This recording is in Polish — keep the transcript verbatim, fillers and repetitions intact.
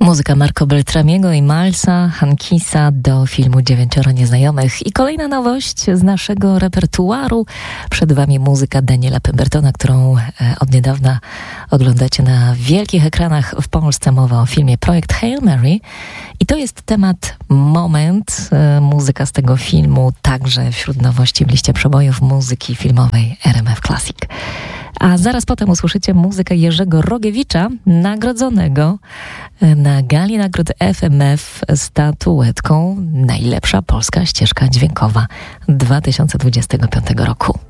Muzyka Marco Beltramiego i Milesa Hankisa do filmu Dziewięcioro Nieznajomych. I kolejna nowość z naszego repertuaru. Przed Wami muzyka Daniela Pembertona, którą od niedawna oglądacie na wielkich ekranach w Polsce. Mowa o filmie Projekt Hail Mary. I to jest temat Moment. Muzyka z tego filmu także wśród nowości w liście przebojów muzyki filmowej R M F Classic. A zaraz potem usłyszycie muzykę Jerzego Rogiewicza, nagrodzonego na gali nagród F M F statuetką Najlepsza Polska Ścieżka Dźwiękowa dwa tysiące dwudziestego piątego roku.